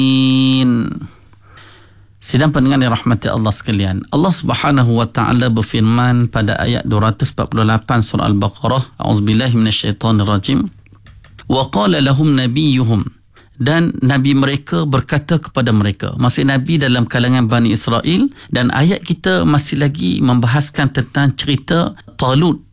Sidang pendengar yang rahmati Allah sekalian, Allah Subhanahu wa taala berfirman pada ayat 248 surah Al-Baqarah, a'udzubillahi minasyaitonirrajim. Wa qala lahum nabiyyuhum, dan nabi mereka berkata kepada mereka. Maksud nabi dalam kalangan Bani Israel, dan ayat kita masih lagi membahaskan tentang cerita Talut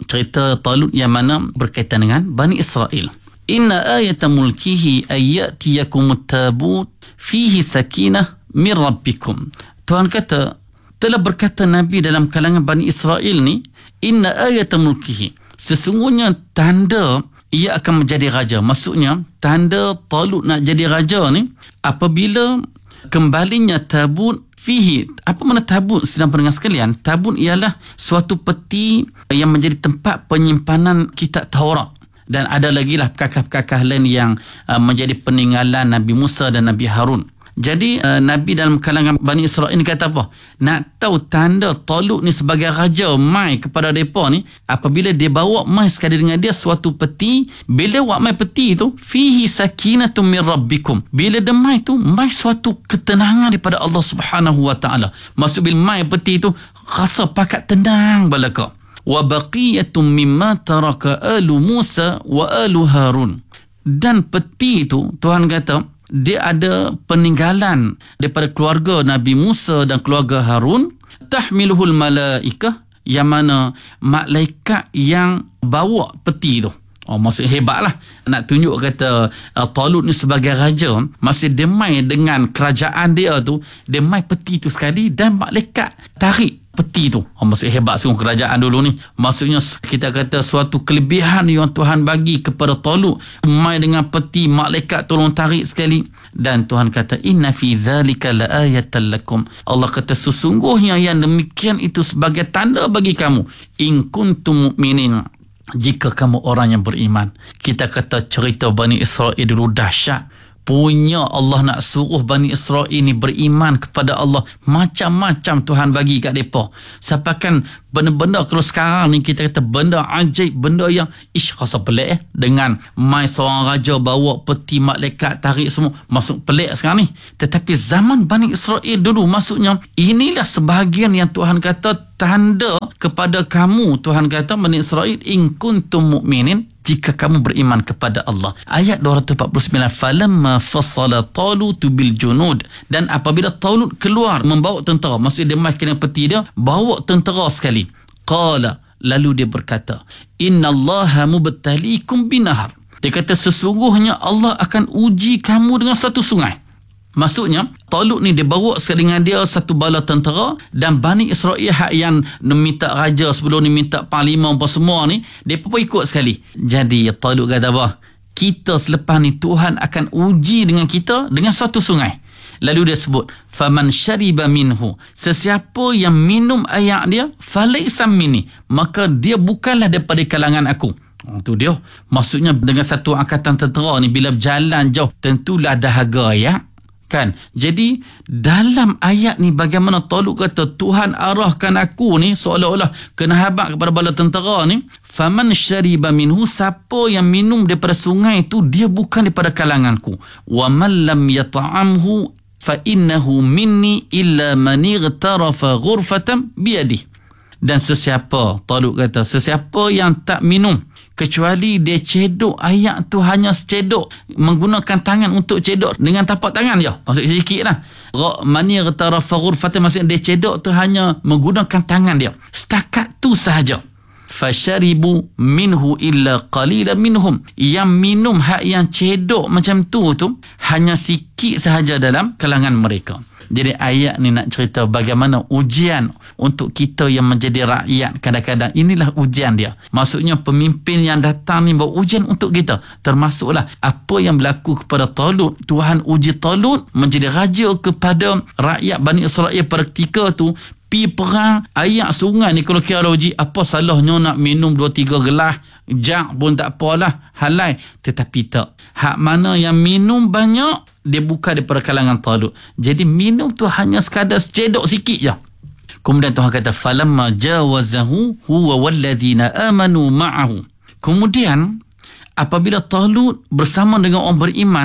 yang mana berkaitan dengan Bani Israel. Inna ayata mulkihi ayyatiyakumut tabut fihi sakinah min rabbikum. Tuhan kata, telah berkata Nabi dalam kalangan Bani Israel ni, inna ayata mulkihi, sesungguhnya tanda ia akan menjadi raja. Maksudnya tanda Talut nak jadi raja ni apabila kembalinya tabut fihi. Apa makna tabut, sedang pendengar sekalian? Tabut ialah suatu peti yang menjadi tempat penyimpanan kitab Taurat. Dan ada lagi lah perkakah-perkakah lain yang menjadi peninggalan Nabi Musa dan Nabi Harun. Jadi Nabi dalam kalangan Bani Israel ni kata apa? Nak tahu tanda Talut ni sebagai raja mai kepada mereka ni, apabila dia bawa mai sekali dengan dia suatu peti. Bila wak mai peti tu, fihi sakinatun min rabbikum. Bila dia mai tu, mai suatu ketenangan daripada Allah Subhanahu wa taala. Maksud bila mai peti tu, rasa pakat tenang balaka. Wa baqiyatum mimma taraka alu Musa wa alu Harun. Dan peti tu, Tuhan kata, dia ada peninggalan daripada keluarga Nabi Musa dan keluarga Harun. Tahmiluhul malaikah, yang mana malaikat yang bawa peti tu. Maksud hebatlah. Nak tunjuk kata Talut ni sebagai raja, maksud dia mai dengan kerajaan dia tu, dia mai peti tu sekali dan malaikat tarik peti tu. Maksud hebat sungguh kerajaan dulu ni. Maksudnya kita kata suatu kelebihan yang Tuhan bagi kepada Talut, mai dengan peti, malaikat tolong tarik sekali. Dan Tuhan kata, inna fi dzalika laayatan lakum. Allah kata sesungguhnya yang demikian itu sebagai tanda bagi kamu, in kuntum mu'minin, jika kamu orang yang beriman. Kita kata cerita Bani Israel dulu dahsyat. Punya Allah nak suruh Bani Israel ni beriman kepada Allah. Macam-macam Tuhan bagi kat mereka. Sampaikan benda-benda kalau sekarang ni kita kata benda ajaib, benda yang rasa pelik dengan mai seorang raja bawa peti, malaikat tarik semua. Masuk pelik sekarang ni. Tetapi zaman Bani Israel dulu, maksudnya inilah sebahagian yang Tuhan kata tanda kepada kamu. Tuhan kata Bani Israel, in kuntum mu'minin, jika kamu beriman kepada Allah. Ayat 249, falamma fassala Talut bil junud, dan apabila Talut keluar membawa tentera, maksudnya dia mai kena peti dia, bawa tentera sekali. Qala, lalu dia berkata, innallaha mubtaliikum binahar. Dia kata sesungguhnya Allah akan uji kamu dengan satu sungai. Maksudnya Talut ni dia bawa sekali dengan dia satu bala tentera, dan Bani Israel yang minta raja sebelum ni, minta parlimen apa semua ni, dia pun ikut sekali. Jadi Talut kata apa? Kita selepas ni Tuhan akan uji dengan kita dengan satu sungai. Lalu dia sebut, faman syariba minhu, sesiapa yang minum air dia, falaysa minni, maka dia bukanlah daripada kalangan aku. Itu dia. Maksudnya dengan satu angkatan tentera ni bila berjalan jauh, tentulah dahaga ya. Kan? Jadi dalam ayat ni bagaimana Talut kata Tuhan arahkan aku ni seolah-olah kena habaq kepada bala tentera ni. Faman syariba minhu, siapa yang minum daripada sungai tu, dia bukan daripada kalanganku. Wa man lam yata'amhu fa innahu minni illa man ightarafa ghurfatan biyadihi. Dan sesiapa, Talut kata, sesiapa yang tak minum kecuali dia cedok air tu, hanya cedok menggunakan tangan untuk cedok dengan tapak tangan je, maksud sikit lah. Mani gharafa ghurfatan, maksudnya dia cedok tu hanya menggunakan tangan dia, setakat tu sahaja. Fasharibu minhu illa qalilan minhum, yang minum hak yang cedok macam tu hanya sikit sahaja dalam kalangan mereka. Jadi ayat ni nak cerita bagaimana ujian untuk kita yang menjadi rakyat. Kadang-kadang inilah ujian dia. Maksudnya pemimpin yang datang ni bawa ujian untuk kita. Termasuklah apa yang berlaku kepada Talut. Tuhan uji Talut menjadi raja kepada rakyat Bani Israel pada ketika tu. Pi perang air sungai ni, kalau kira uji, apa salahnya nak minum 2-3 gelas jak pun tak apalah, halai. Tetapi tak, hak mana yang minum banyak, dia bukan daripada kalangan Talut. Jadi minum tu hanya sekadar cedok sikit je. Kemudian Tuhan kata falamma jawazahu huwa walladhina amanu ma'ahu. Kemudian apabila Talut bersama dengan orang beriman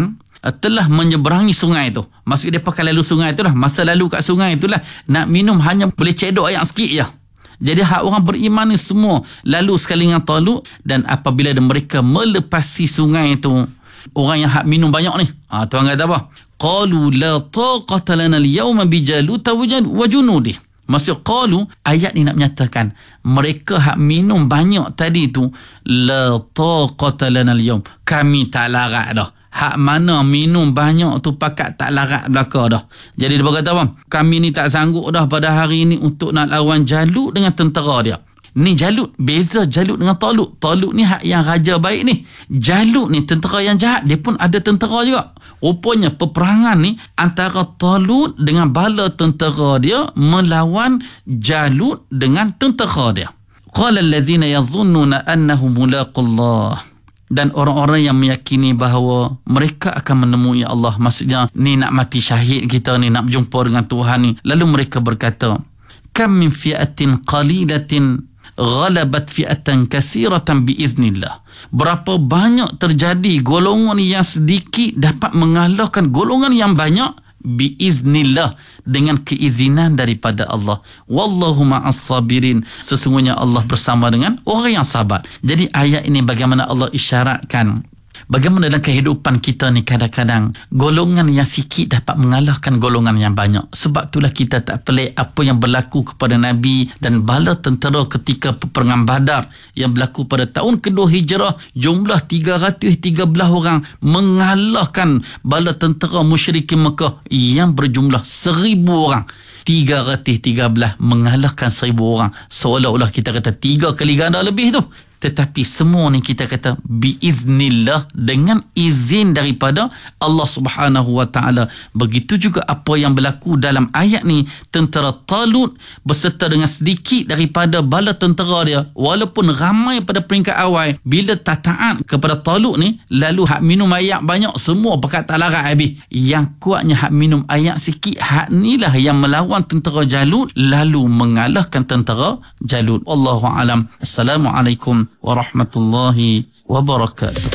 telah menyeberangi sungai tu. Maksud dia pakai lalu sungai tu lah. Masa lalu kat sungai tu lah, nak minum hanya boleh cedok air sikit je. Jadi hak orang beriman ni semua lalu sekali dengan Talut, dan apabila mereka melepasi sungai itu, orang yang hak minum banyak ni, Tuhan kata apa? Qalu la taqata lana al-yawma bi Jalut wa junudih. Maksud qalu, ayat ni nak menyatakan mereka hak minum banyak tadi tu, la taqata lana al-yawm, kami tak larat dah. Hak mana minum banyak tu pakat tak larat belaka dah. Jadi dia berkata apa? Kami ni tak sanggup dah pada hari ni untuk nak lawan Jalut dengan tentera dia. Ni Jalut, beza Jalut dengan Talut. Talut ni hak yang raja baik ni. Jalut ni tentera yang jahat, dia pun ada tentera juga. Rupanya peperangan ni antara Talut dengan bala tentera dia melawan Jalut dengan tentera dia. Qala alladhina yadhunnuna annahum mulaqullah. Dan orang-orang yang meyakini bahawa mereka akan menemui Allah. Maksudnya ni nak mati syahid kita ni, nak berjumpa dengan Tuhan ni. Lalu mereka berkata, kam min fi'atin qalilatin ghalabat fi'atan kasiratan biiznillah. Berapa banyak terjadi golongan yang sedikit dapat mengalahkan golongan yang banyak biiznillah, dengan keizinan daripada Allah. Wallahu ma'as sabirin. Sesungguhnya Allah bersama dengan orang yang sabar. Jadi ayat ini bagaimana Allah isyaratkan bagaimana dalam kehidupan kita ni kadang-kadang golongan yang sikit dapat mengalahkan golongan yang banyak. Sebab itulah kita tak pelik apa yang berlaku kepada Nabi dan bala tentera ketika peperangan Badar yang berlaku pada tahun kedua Hijrah. Jumlah 313 orang mengalahkan bala tentera musyrikin Mekah yang berjumlah 1,000 orang. 313 mengalahkan 1,000 orang. Seolah-olah kita kata 3 kali ganda lebih tu. Tetapi semua ni kita kata biiznillah, dengan izin daripada Allah Subhanahu wa taala. Begitu juga apa yang berlaku dalam ayat ni, tentera Talut beserta dengan sedikit daripada bala tentera dia, walaupun ramai pada peringkat awal, bila tak taat kepada Talut ni, lalu hak minum air banyak, semua pakat tak larat habis. Yang kuatnya hak minum air sikit, hak inilah yang melawan tentera Jalut lalu mengalahkan tentera Jalut. Wallahu alam. Assalamualaikum warahmatullahi wabarakatuh.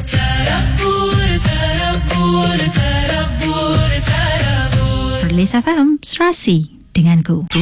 Perlis FM, serasi denganku.